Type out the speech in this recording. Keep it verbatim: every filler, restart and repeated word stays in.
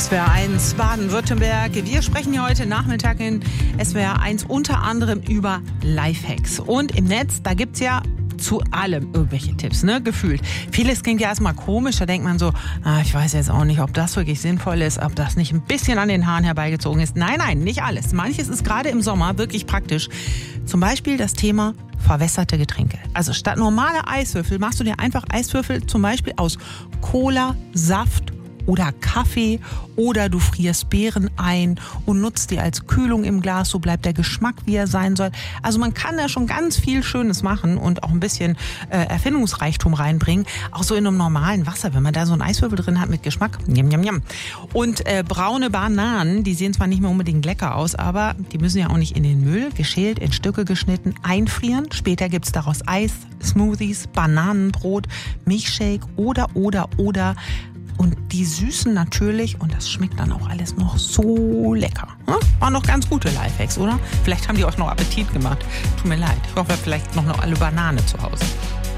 S W R eins Baden-Württemberg. Wir sprechen hier heute Nachmittag in S W R eins unter anderem über Lifehacks. Und im Netz, da gibt's ja zu allem irgendwelche Tipps, ne, gefühlt. Vieles klingt ja erstmal komisch, da denkt man so, ah, ich weiß jetzt auch nicht, ob das wirklich sinnvoll ist, ob das nicht ein bisschen an den Haaren herbeigezogen ist. Nein, nein, nicht alles. Manches ist gerade im Sommer wirklich praktisch. Zum Beispiel das Thema verwässerte Getränke. Also statt normale Eiswürfel machst du dir einfach Eiswürfel zum Beispiel aus Cola, Saft oder Kaffee, oder du frierst Beeren ein und nutzt die als Kühlung im Glas, so bleibt der Geschmack, wie er sein soll. Also man kann da schon ganz viel Schönes machen und auch ein bisschen äh, Erfindungsreichtum reinbringen, auch so in einem normalen Wasser, wenn man da so einen Eiswürfel drin hat mit Geschmack. Njam, njam, njam. Und äh, braune Bananen, die sehen zwar nicht mehr unbedingt lecker aus, aber die müssen ja auch nicht in den Müll, geschält, in Stücke geschnitten, einfrieren. Später gibt's daraus Eis, Smoothies, Bananenbrot, Milchshake oder, oder, oder. Und die süßen natürlich und das schmeckt dann auch alles noch so lecker. Hm? Waren noch ganz gute Lifehacks, oder? Vielleicht haben die euch noch Appetit gemacht. Tut mir leid. Ich hoffe, vielleicht noch eine Banane zu Hause.